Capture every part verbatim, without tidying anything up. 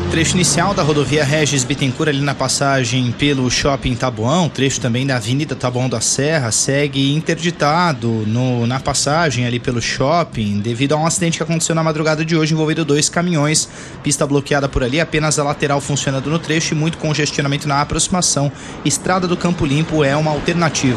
Trecho inicial da rodovia Regis Bittencourt, ali na passagem pelo Shopping Taboão, trecho também da Avenida Taboão da Serra, segue interditado no, na passagem ali pelo shopping, devido a um acidente que aconteceu na madrugada de hoje, envolvendo dois caminhões. Pista bloqueada por ali, apenas a lateral funcionando no trecho e muito congestionamento na aproximação. Estrada do Campo Limpo é uma alternativa.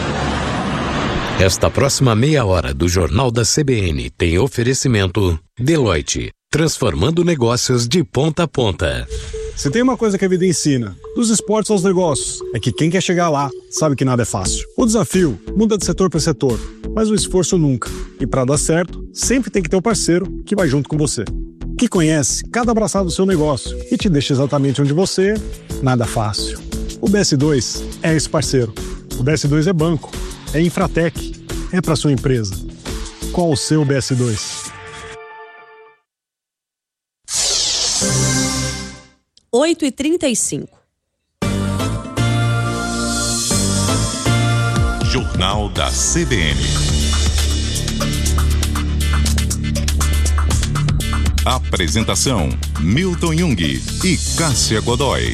Esta próxima meia hora do Jornal da C B N tem oferecimento Deloitte, transformando negócios de ponta a ponta. Se tem uma coisa que a vida ensina, dos esportes aos negócios, é que quem quer chegar lá sabe que nada é fácil. O desafio muda de setor para setor, mas o esforço nunca. E para dar certo, sempre tem que ter um parceiro que vai junto com você, que conhece cada abraçado do seu negócio e te deixa exatamente onde você, nada fácil. O B S dois é esse parceiro. O B S dois é banco, é Infratec, é para sua empresa. Qual o seu B S dois? oito e trinta e cinco. Jornal da C B N. Apresentação: Milton Jung e Cássia Godoy.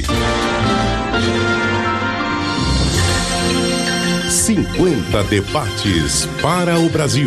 cinquenta debates para o Brasil.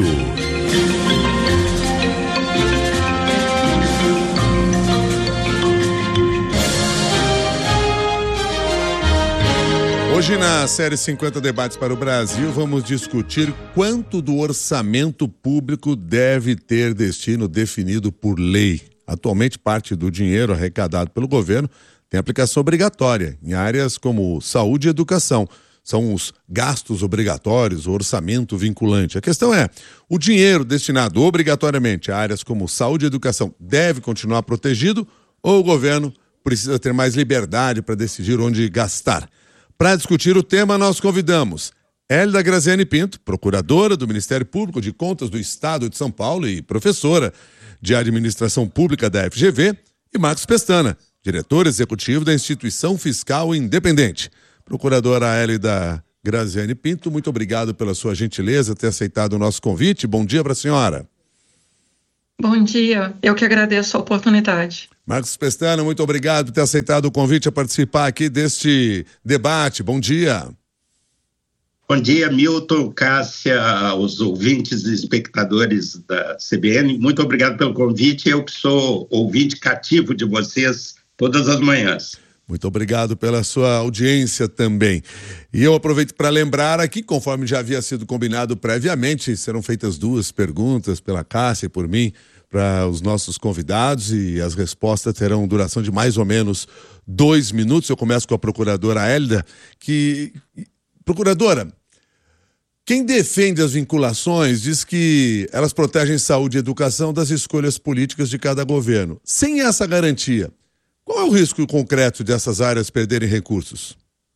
Hoje, na série cinquenta Debates para o Brasil, vamos discutir quanto do orçamento público deve ter destino definido por lei. Atualmente, parte do dinheiro arrecadado pelo governo tem aplicação obrigatória em áreas como saúde e educação. São os gastos obrigatórios, o orçamento vinculante. A questão é, o dinheiro destinado obrigatoriamente a áreas como saúde e educação deve continuar protegido ou o governo precisa ter mais liberdade para decidir onde gastar? Para discutir o tema, nós convidamos Hélida Graziani Pinto, procuradora do Ministério Público de Contas do Estado de São Paulo e professora de Administração Pública da F G V, e Marcos Pestana, diretor executivo da Instituição Fiscal Independente. Procuradora Hélida Graziani Pinto, muito obrigado pela sua gentileza ter aceitado o nosso convite. Bom dia para a senhora. Bom dia, eu que agradeço a oportunidade. Marcos Pestana, muito obrigado por ter aceitado o convite a participar aqui deste debate. Bom dia. Bom dia, Milton, Cássia, aos ouvintes e espectadores da C B N. Muito obrigado pelo convite. Eu que sou ouvinte cativo de vocês todas as manhãs. Muito obrigado pela sua audiência também. E eu aproveito para lembrar aqui, conforme já havia sido combinado previamente, serão feitas duas perguntas pela Cássia e por mim para os nossos convidados e as respostas terão duração de mais ou menos dois minutos. Eu começo com a procuradora Hélida, que... Procuradora, quem defende as vinculações diz que elas protegem saúde e educação das escolhas políticas de cada governo. Sem essa garantia, qual é o risco concreto dessas áreas perderem recursos?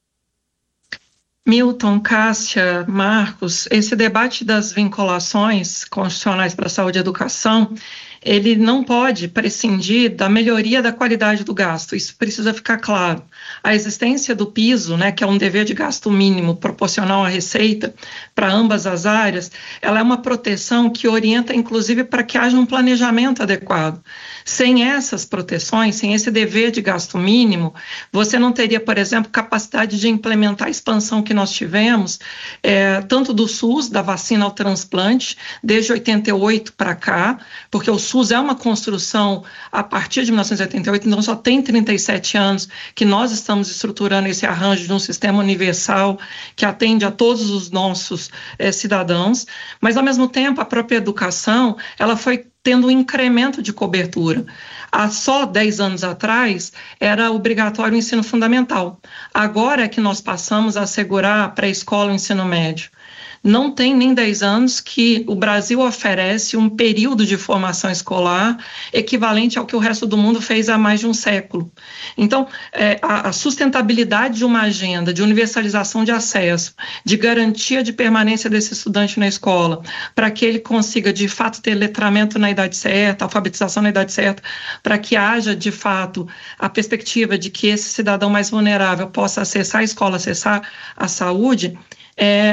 Milton, Cássia, Marcos, esse debate das vinculações constitucionais para a saúde e educação, ele não pode prescindir da melhoria da qualidade do gasto, isso precisa ficar claro. A existência do piso, né, que é um dever de gasto mínimo proporcional à receita para ambas as áreas, ela é uma proteção que orienta inclusive para que haja um planejamento adequado. Sem essas proteções, sem esse dever de gasto mínimo, você não teria, por exemplo, capacidade de implementar a expansão que nós tivemos, é, tanto do SUS, da vacina ao transplante, desde oitenta e oito para cá, porque o SUS é uma construção a partir de mil novecentos e oitenta e oito, então só tem trinta e sete anos que nós estamos estruturando esse arranjo de um sistema universal que atende a todos os nossos é, cidadãos, mas ao mesmo tempo a própria educação, ela foi tendo um incremento de cobertura. Há só dez anos atrás, era obrigatório o ensino fundamental. Agora é que nós passamos a assegurar a pré-escola e o ensino médio. Não tem nem dez anos que o Brasil oferece um período de formação escolar equivalente ao que o resto do mundo fez há mais de um século. Então, é, a, a sustentabilidade de uma agenda de universalização de acesso, de garantia de permanência desse estudante na escola, para que ele consiga, de fato, ter letramento na idade certa, alfabetização na idade certa, para que haja, de fato, a perspectiva de que esse cidadão mais vulnerável possa acessar a escola, acessar a saúde, é,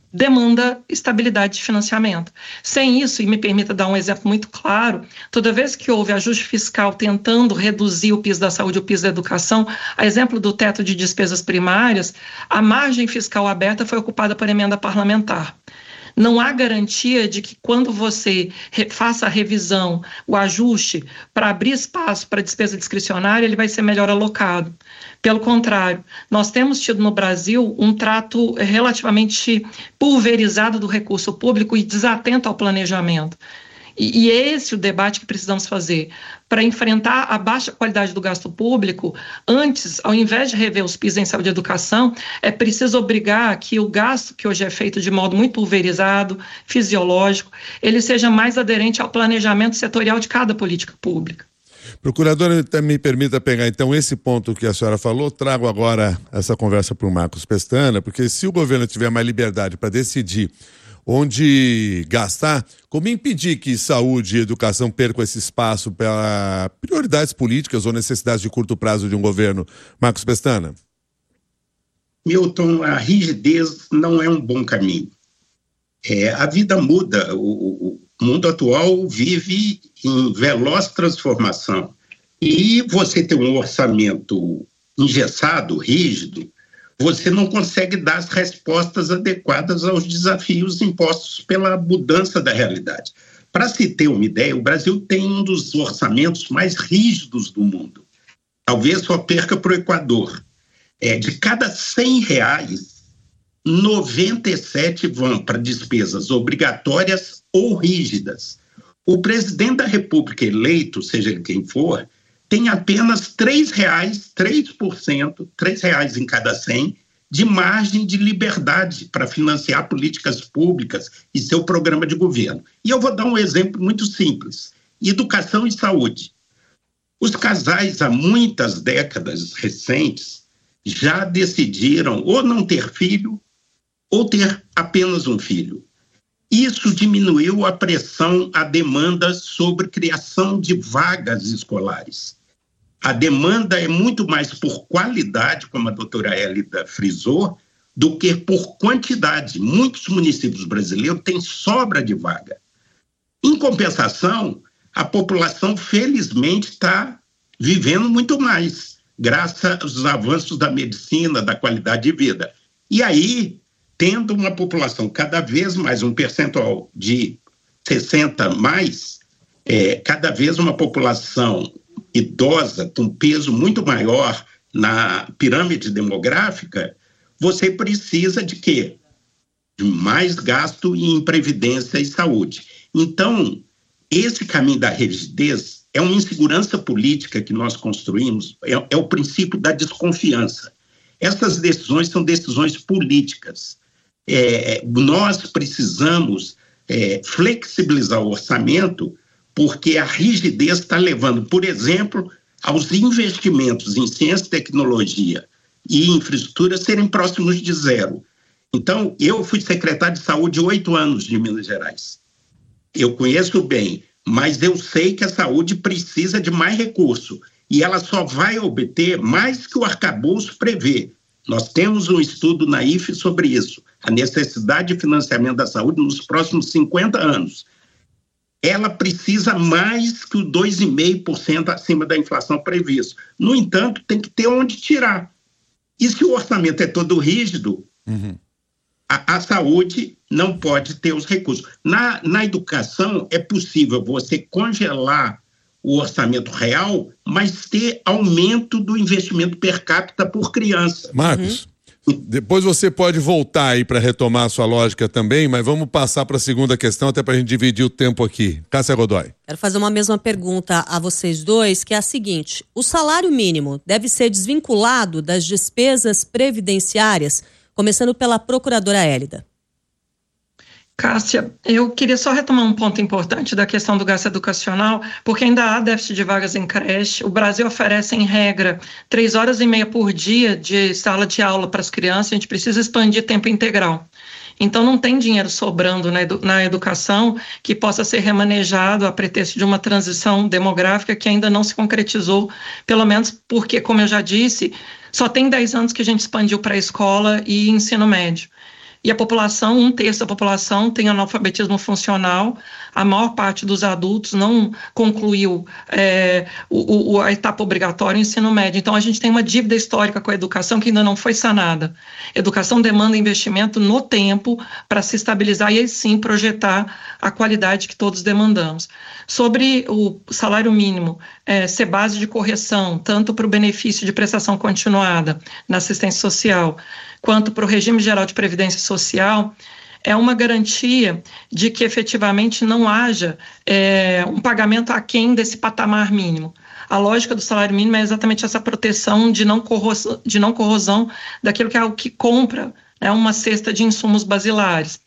demanda estabilidade de financiamento. Sem isso, e me permita dar um exemplo muito claro, toda vez que houve ajuste fiscal tentando reduzir o piso da saúde, o piso da educação, a exemplo do teto de despesas primárias, a margem fiscal aberta foi ocupada por emenda parlamentar. Não há garantia de que quando você faça a revisão, o ajuste, para abrir espaço para despesa discricionária, ele vai ser melhor alocado. Pelo contrário, nós temos tido no Brasil um trato relativamente pulverizado do recurso público e desatento ao planejamento. E, e é esse o debate que precisamos fazer. Para enfrentar a baixa qualidade do gasto público, antes, ao invés de rever os pisos em saúde e educação, é preciso obrigar que o gasto que hoje é feito de modo muito pulverizado, fisiológico, ele seja mais aderente ao planejamento setorial de cada política pública. Procuradora, me permita pegar então esse ponto que a senhora falou, trago agora essa conversa para o Marcos Pestana, porque se o governo tiver mais liberdade para decidir onde gastar, como impedir que saúde e educação percam esse espaço para prioridades políticas ou necessidades de curto prazo de um governo? Marcos Pestana. Milton, a rigidez não é um bom caminho. É, a vida muda, o, o mundo atual vive em veloz transformação e você tem um orçamento engessado, rígido, você não consegue dar as respostas adequadas aos desafios impostos pela mudança da realidade. Para se ter uma ideia, o Brasil tem um dos orçamentos mais rígidos do mundo. Talvez só perca para o Equador. É, de cada cem reais, noventa e sete vão para despesas obrigatórias ou rígidas. O presidente da República eleito, seja ele quem for, tem apenas três reais, três por cento, três reais em cada cem, de margem de liberdade para financiar políticas públicas e seu programa de governo. E eu vou dar um exemplo muito simples. Educação e saúde. Os casais, há muitas décadas recentes, já decidiram ou não ter filho ou ter apenas um filho. Isso diminuiu a pressão, a demanda sobre criação de vagas escolares. A demanda é muito mais por qualidade, como a doutora Hélida frisou, do que por quantidade. Muitos municípios brasileiros têm sobra de vaga. Em compensação, a população, felizmente, está vivendo muito mais, graças aos avanços da medicina, da qualidade de vida. E aí, tendo uma população cada vez mais, um percentual de sessenta mais, é, cada vez uma população idosa com peso muito maior na pirâmide demográfica, você precisa de quê? De mais gasto em previdência e saúde. Então, esse caminho da rigidez é uma insegurança política que nós construímos, é, é o princípio da desconfiança. Essas decisões são decisões políticas. É, nós precisamos é, flexibilizar o orçamento, porque a rigidez está levando, por exemplo, aos investimentos em ciência e tecnologia e infraestrutura serem próximos de zero. Então, eu fui secretário de saúde oito anos de Minas Gerais. Eu conheço bem, mas eu sei que a saúde precisa de mais recurso e ela só vai obter mais que o arcabouço prevê. Nós temos um estudo na I F E sobre isso, a necessidade de financiamento da saúde nos próximos cinquenta anos. Ela precisa mais que o dois vírgula cinco por cento acima da inflação prevista. No entanto, tem que ter onde tirar. E se o orçamento é todo rígido, uhum. a, a saúde não pode ter os recursos. Na, na educação, é possível você congelar o orçamento real, mas ter aumento do investimento per capita por criança. Marcos, uhum. depois você pode voltar aí para retomar a sua lógica também, mas vamos passar para a segunda questão, até para a gente dividir o tempo aqui. Cássia Godoy. Quero fazer uma mesma pergunta a vocês dois, que é a seguinte: o salário mínimo deve ser desvinculado das despesas previdenciárias, começando pela procuradora Hélida. Cássia, eu queria só retomar um ponto importante da questão do gasto educacional, porque ainda há déficit de vagas em creche. O Brasil oferece, em regra, três horas e meia por dia de sala de aula para as crianças. A gente precisa expandir tempo integral. Então, não tem dinheiro sobrando na, edu- na educação que possa ser remanejado a pretexto de uma transição demográfica que ainda não se concretizou, pelo menos porque, como eu já disse, só tem dez anos que a gente expandiu para a escola e ensino médio. e a população, um terço da população tem analfabetismo funcional, a maior parte dos adultos não concluiu é, o, o, a etapa obrigatória do ensino médio. Então, a gente tem uma dívida histórica com a educação que ainda não foi sanada. Educação demanda investimento no tempo para se estabilizar e aí sim projetar a qualidade que todos demandamos. Sobre o salário mínimo é, ser base de correção, tanto para o benefício de prestação continuada na assistência social, quanto para o regime geral de previdência social, é uma garantia de que efetivamente não haja é, um pagamento aquém desse patamar mínimo. A lógica do salário mínimo é exatamente essa proteção de não corrosão, de não corrosão daquilo que é o que compra, né, uma cesta de insumos basilares.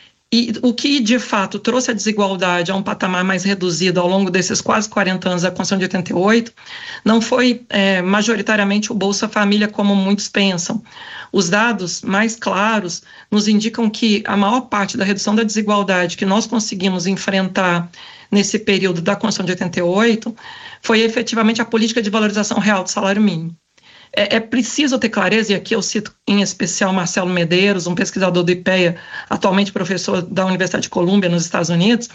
E o que, de fato, trouxe a desigualdade a um patamar mais reduzido ao longo desses quase quarenta anos da Constituição de oitenta e oito, não foi é, majoritariamente o Bolsa Família, como muitos pensam. Os dados mais claros nos indicam que a maior parte da redução da desigualdade que nós conseguimos enfrentar nesse período da Constituição de oitenta e oito foi efetivamente a política de valorização real do salário mínimo. É, é preciso ter clareza, e aqui eu cito em especial Marcelo Medeiros, um pesquisador do IPEA, atualmente professor da Universidade de Colômbia, nos Estados Unidos,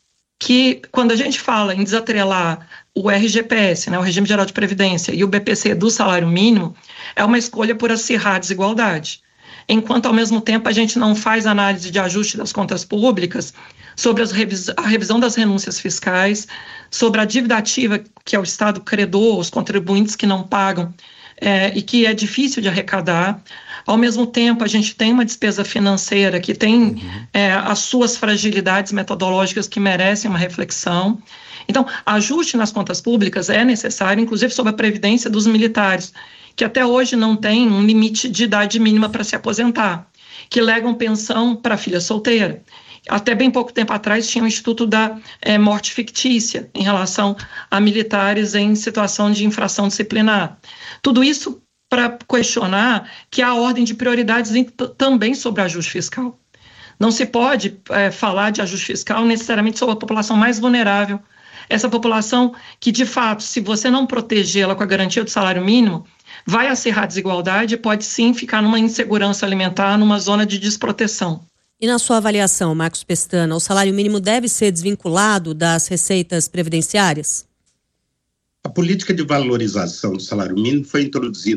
que quando a gente fala em desatrelar o R G P S, né, o Regime Geral de Previdência, e o B P C do salário mínimo, é uma escolha por acirrar a desigualdade. Enquanto, ao mesmo tempo, a gente não faz análise de ajuste das contas públicas sobre as revis- a revisão das renúncias fiscais, sobre a dívida ativa, que é o Estado credor, os contribuintes que não pagam, É, e que é difícil de arrecadar. Ao mesmo tempo, a gente tem uma despesa financeira que tem uhum. é, as suas fragilidades metodológicas que merecem uma reflexão. Então, ajuste nas contas públicas é necessário, inclusive sobre a previdência dos militares, que até hoje não tem um limite de idade mínima para se aposentar, que legam pensão para filha solteira. Até bem pouco tempo atrás tinha o Instituto da é, Morte Fictícia em relação a militares em situação de infração disciplinar. Tudo isso para questionar que há ordem de prioridades também sobre ajuste fiscal. Não se pode é, falar de ajuste fiscal necessariamente sobre a população mais vulnerável. Essa população que, de fato, se você não protegê-la com a garantia do salário mínimo, vai acirrar a desigualdade e pode sim ficar numa insegurança alimentar, numa zona de desproteção. E na sua avaliação, Marcos Pestana, o salário mínimo deve ser desvinculado das receitas previdenciárias? A política de valorização do salário mínimo foi introduzida